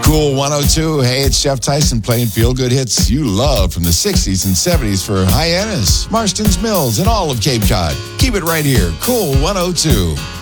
Cool 102. Hey, it's Jeff Tyson playing feel-good hits you love from the 60s and 70s for Hyannis, Marston's Mills, and all of Cape Cod. Keep it right here. Cool 102.